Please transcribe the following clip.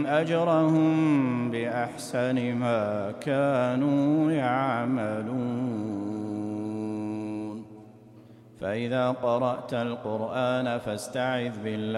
أجرهم بأحسن ما كانوا يعملون. فإذا قرأت القرآن فاستعذ بالله